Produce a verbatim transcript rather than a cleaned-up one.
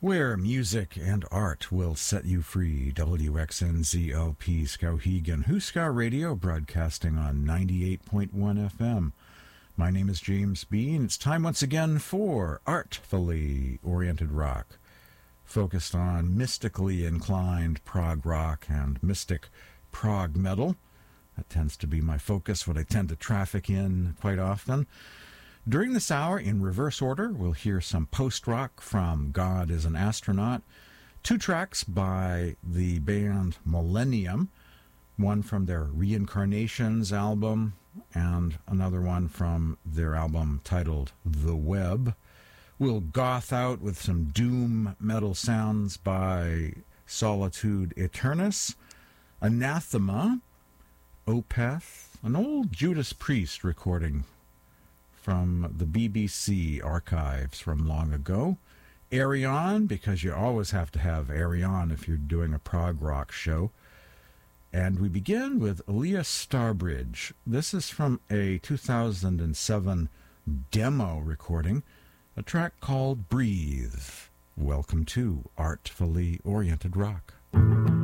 Where music and art will set you free. W X N Z L P Skowhegan, Huska Radio, broadcasting on ninety-eight point one F M. My name is James Bean. It's time once again for Artfully Oriented Rock, focused on mystically inclined prog rock and mystic prog metal. That tends to be my focus, what I tend to traffic in quite often. During this hour, in reverse order, we'll hear some post-rock from God is an Astronaut, two tracks by the band Millennium, one from their Reincarnations album, and another one from their album titled The Web. We'll goth out with some doom metal sounds by Solitude Aeternus, Anathema, Opeth, an old Judas Priest recording from the B B C archives from long ago, Ayreon, because you always have to have Ayreon if you're doing a prog rock show. And we begin with Elias Starbridge. This is from a two thousand seven demo recording, a track called Breathe. Welcome to Artfully Oriented Rock.